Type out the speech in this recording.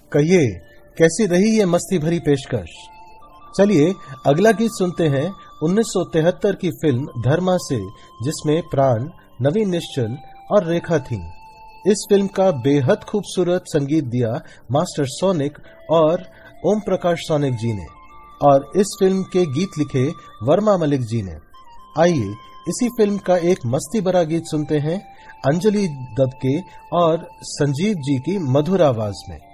कहिए, कैसी रही ये मस्ती भरी पेशकश। चलिए अगला गीत सुनते हैं 1973 की फिल्म धर्मा से, जिसमें प्राण, नवीन निश्चल और रेखा थी। इस फिल्म का बेहद खूबसूरत संगीत दिया मास्टर सोनिक और ओम प्रकाश सोनिक जी ने, और इस फिल्म के गीत लिखे वर्मा मलिक जी ने। आइए इसी फिल्म का एक मस्ती भरा गीत सुनते हैं अंजलि दत्त के और संजीव जी की मधुर आवाज में।